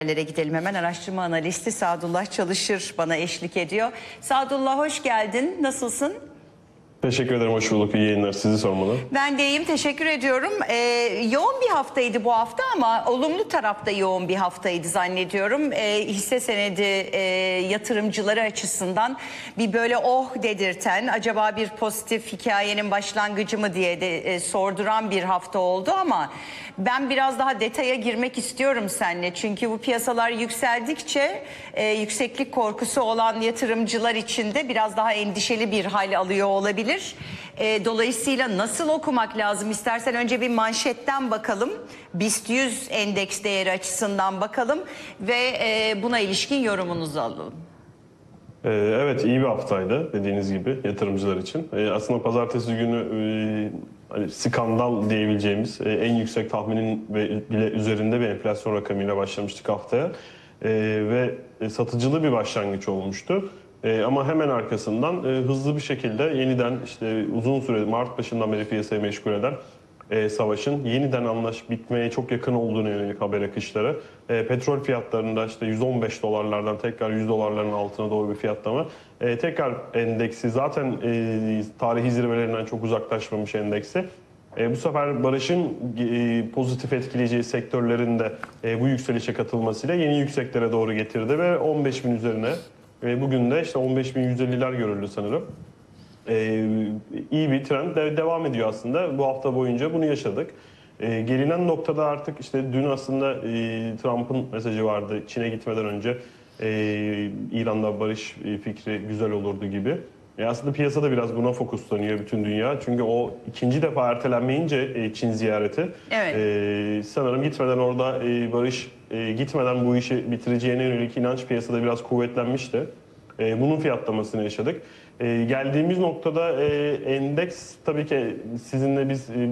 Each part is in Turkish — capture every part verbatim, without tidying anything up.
Gidelim hemen. Araştırma analisti Sadullah Çalışır bana eşlik ediyor. Sadullah, hoş geldin. Nasılsın? Teşekkür ederim. Hoş bulduk. İyi yayınlar. Sizi sormalı. Ben de iyiyim. Teşekkür ediyorum. Ee, yoğun bir haftaydı bu hafta ama olumlu tarafta yoğun bir haftaydı zannediyorum. Ee, hisse senedi e, yatırımcıları açısından bir böyle oh dedirten, acaba bir pozitif hikayenin başlangıcı mı diye de e, sorduran bir hafta oldu ama ben biraz daha detaya girmek istiyorum seninle. Çünkü bu piyasalar yükseldikçe e, yükseklik korkusu olan yatırımcılar için de biraz daha endişeli bir hal alıyor olabilir. E, dolayısıyla nasıl okumak lazım? İstersen önce bir manşetten bakalım. BIST yüz endeks değeri açısından bakalım ve e, buna ilişkin yorumunuzu alalım. Ee, evet, iyi bir haftaydı dediğiniz gibi yatırımcılar için. Ee, aslında pazartesi günü e, hani skandal diyebileceğimiz e, en yüksek tahminin ve bile üzerinde bir enflasyon rakamıyla başlamıştık haftaya. E, ve e, satıcılı bir başlangıç olmuştu. E, ama hemen arkasından e, hızlı bir şekilde yeniden işte uzun süre Mart başından beri piyasayı meşgul eden e, savaşın yeniden anlaş bitmeye çok yakın olduğunu yönelik haber akışları. E, petrol fiyatlarında işte yüz on beş dolarlardan tekrar yüz dolarların altına doğru bir fiyatlama. E, tekrar endeksi zaten e, tarihi zirvelerinden çok uzaklaşmamış endeksi. E, bu sefer barışın e, pozitif etkileyeceği sektörlerinde e, bu yükselişe katılmasıyla yeni yükseklere doğru getirdi ve on beş bin üzerine. Ve bugün de işte on beş bin yüz elliler görüldü sanırım. Ee, iyi bir trend de devam ediyor aslında. Bu hafta boyunca bunu yaşadık. Ee, gelinen noktada artık işte dün aslında e, Trump'ın mesajı vardı Çin'e gitmeden önce. E, İran'da barış fikri güzel olurdu gibi. E aslında piyasada biraz buna fokuslanıyor bütün dünya. Çünkü o ikinci defa ertelenmeyince e, Çin ziyareti. Evet. E, sanırım gitmeden orada e, barış e, gitmeden bu işi bitireceğine yönelik inanç piyasada biraz kuvvetlenmişti. E, bunun fiyatlamasını yaşadık. E, geldiğimiz noktada e, endeks tabii ki sizinle biz e,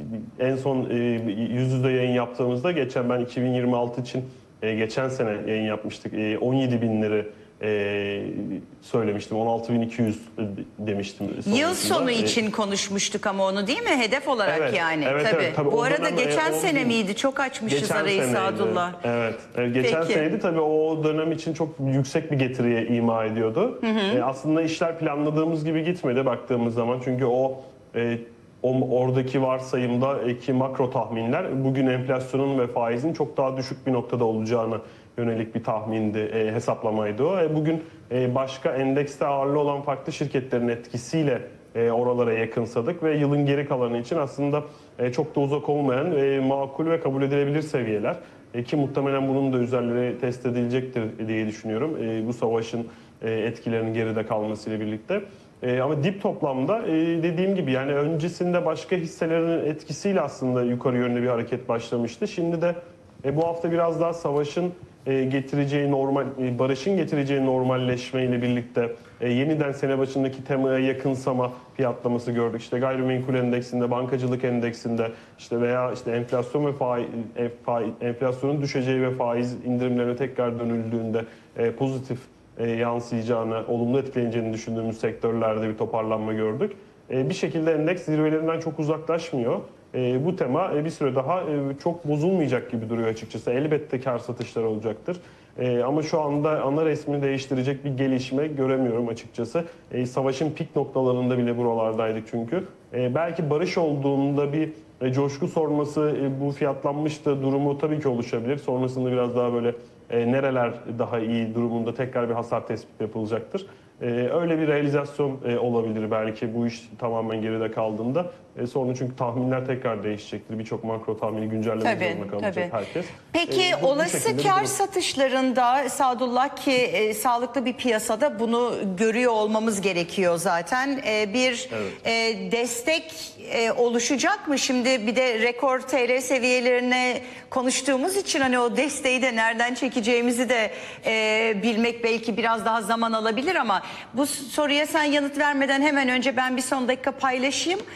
en son e, yüz yüze yayın yaptığımızda geçen ben iki bin yirmi altı için e, geçen sene yayın yapmıştık. E, on yedi binleri e, söylemiştim. on altı bin iki yüz demiştim. Yıl sonu E, için konuşmuştuk ama onu, değil mi? Hedef olarak evet, yani. Evet, tabii. Evet, tabii. Bu O arada dönem, geçen e, sene on... miydi? Çok açmışız geçen arayı seneydi. Sadullah. Evet. evet. Geçen Peki. seneydi tabii, o dönem için çok yüksek bir getiriye ima ediyordu. Hı hı. E, aslında işler planladığımız gibi gitmedi baktığımız zaman. Çünkü o e, O, oradaki varsayımdaki makro tahminler bugün enflasyonun ve faizin çok daha düşük bir noktada olacağını yönelik bir tahmindi, e, hesaplamaydı o. E, bugün e, başka endekste ağırlığı olan farklı şirketlerin etkisiyle e, oralara yakınsadık ve yılın geri kalanı için aslında e, çok da uzak olmayan e, makul ve kabul edilebilir seviyeler. E, ki muhtemelen bunun da üzerleri test edilecektir diye düşünüyorum. E, bu savaşın e, etkilerinin geride kalmasıyla birlikte. E, ama dip toplamda e, dediğim gibi yani öncesinde başka hisselerin etkisiyle aslında yukarı yönlü bir hareket başlamıştı. Şimdi de e, bu hafta biraz daha savaşın e, getireceği normal, e, barışın getireceği normalleşme ile birlikte e, yeniden sene başındaki temaya yakınsama fiyatlaması gördük. İşte gayrimenkul endeksinde, bankacılık endeksinde işte veya işte enflasyon ve faiz, e, faiz enflasyonun düşeceği ve faiz indirimlerine tekrar dönüldüğünde e, pozitif E, yansıyacağını, olumlu etkileneceğini düşündüğümüz sektörlerde bir toparlanma gördük. E, bir şekilde endeks zirvelerinden çok uzaklaşmıyor. E, bu tema e, bir süre daha e, çok bozulmayacak gibi duruyor açıkçası. Elbette kar satışları olacaktır. E, ama şu anda ana resmi değiştirecek bir gelişme göremiyorum açıkçası. E, savaşın pik noktalarında bile buralardaydık çünkü. E, belki barış olduğunda bir e, coşku sorması, e, bu fiyatlanmıştı durumu tabii ki oluşabilir. Sonrasında biraz daha böyle E, nereler daha iyi durumunda tekrar bir hasar tespiti yapılacaktır. E, öyle bir realizasyon e, olabilir belki bu iş tamamen geride kaldığında. E, sonra çünkü tahminler tekrar değişecektir. Birçok makro tahmini güncellemek Tabii, zorunda kalacak tabii. herkes. Peki E, bu, olası bu kar durum... satışlarında Sadullah, ki e, sağlıklı bir piyasada bunu görüyor olmamız gerekiyor zaten. E, bir evet. e, destek e, oluşacak mı? Şimdi bir de rekor T L seviyelerine konuştuğumuz için hani o desteği de nereden çekeceğimizi de e, bilmek belki biraz daha zaman alabilir ama bu soruya sen yanıt vermeden hemen önce ben bir son dakika paylaşayım. E,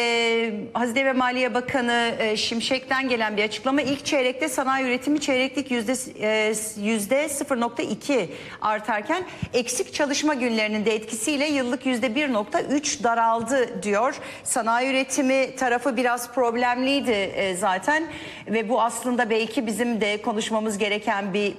e, Hazine ve Maliye Bakanı e, Şimşek'ten gelen bir açıklama. İlk çeyrekte sanayi üretimi çeyreklik yüzde e, yüzde sıfır nokta iki artarken eksik çalışma günlerinin de etkisiyle yıllık yüzde bir nokta üç daraldı diyor. Sanayi üretimi tarafı biraz problemliydi e, zaten ve bu aslında belki bizim de konuşmamız gereken bir